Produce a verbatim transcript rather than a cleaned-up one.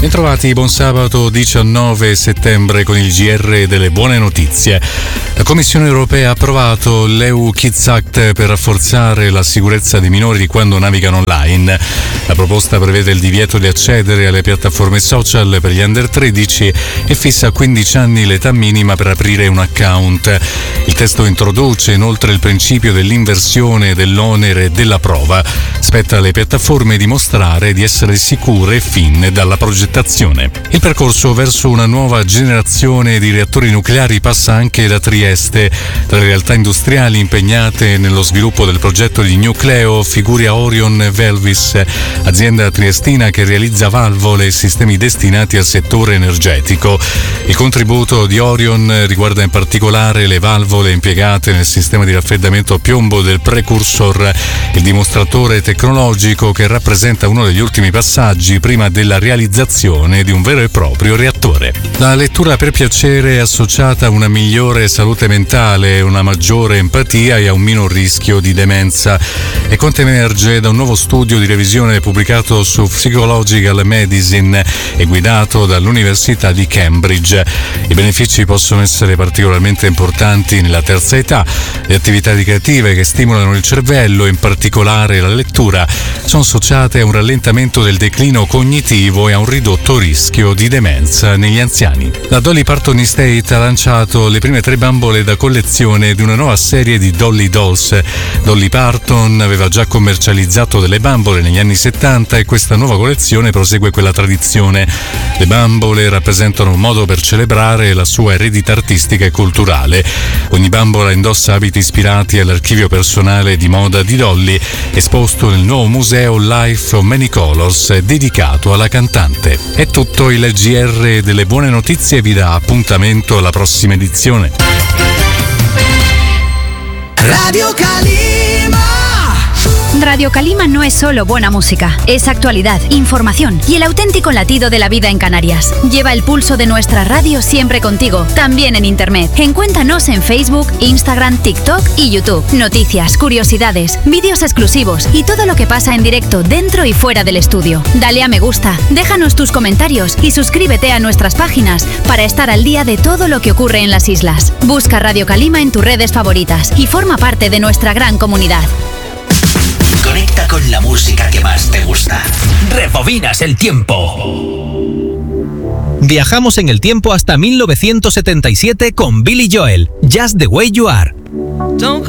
Bentrovati, buon sabato diciannove settembre con il G R delle buone notizie. La Commissione europea ha approvato l'E U Kids Act per rafforzare la sicurezza dei minori quando navigano online. La proposta prevede il divieto di accedere alle piattaforme social per gli under tredici e fissa a quindici anni l'età minima per aprire un account. Il testo introduce inoltre il principio dell'inversione dell'onere della prova. Spetta alle piattaforme dimostrare di essere sicure fin dalla progettazione. Il percorso verso una nuova generazione di reattori nucleari passa anche da Trieste. Tra le realtà industriali impegnate nello sviluppo del progetto di Nucleo figura Orion Velvis, azienda triestina che realizza valvole e sistemi destinati al settore energetico. Il contributo di Orion riguarda in particolare le valvole impiegate nel sistema di raffreddamento a piombo del precursor, il dimostratore tecnologico che rappresenta uno degli ultimi passaggi prima della realizzazione di un vero e proprio reattore. La lettura per piacere è associata a una migliore salute mentale, una maggiore empatia e a un minor rischio di demenza. E quanto emerge da un nuovo studio di revisione pubblicato su Psychological Medicine e guidato dall'Università di Cambridge. I benefici possono essere particolarmente importanti nella terza età. Le attività ricreative che stimolano il cervello, in particolare la lettura, sono associate a un rallentamento del declino cognitivo e a un ridotto rischio di demenza negli anziani. La Dolly Parton Estate ha lanciato le prime tre bambole da collezione di una nuova serie di Dolly Dolls. Dolly Parton aveva già commercializzato delle bambole negli anni settanta e questa nuova collezione prosegue quella tradizione. Le bambole rappresentano un modo per celebrare la sua eredità artistica e culturale. Ogni bambola indossa abiti ispirati all'archivio personale di moda di Dolly, esposto nel nuovo museo Life of Many Colors dedicato alla cantante. È tutto, il G R delle buone notizie vi dà appuntamento alla prossima edizione. Radio Calima. Radio Calima no es solo buena música, es actualidad, información y el auténtico latido de la vida en Canarias. Lleva el pulso de nuestra radio siempre contigo, también en internet. Encuéntranos en Facebook, Instagram, TikTok y YouTube. Noticias, curiosidades, vídeos exclusivos y todo lo que pasa en directo dentro y fuera del estudio. Dale a me gusta, déjanos tus comentarios y suscríbete a nuestras páginas para estar al día de todo lo que ocurre en las islas. Busca Radio Calima en tus redes favoritas y forma parte de nuestra gran comunidad. Conecta con la música que más te gusta. Rebobinas el tiempo. Viajamos en el tiempo hasta mil novecientos setenta y siete con Billy Joel, Just the Way You Are.